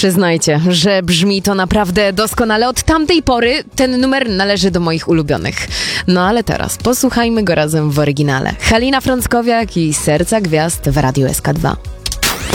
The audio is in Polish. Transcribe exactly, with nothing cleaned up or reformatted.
Przyznajcie, że brzmi to naprawdę doskonale. Od tamtej pory ten numer należy do moich ulubionych. No ale teraz posłuchajmy go razem w oryginale. Halina Frąckowiak i Serca Gwiazd w Radiu S K dwa.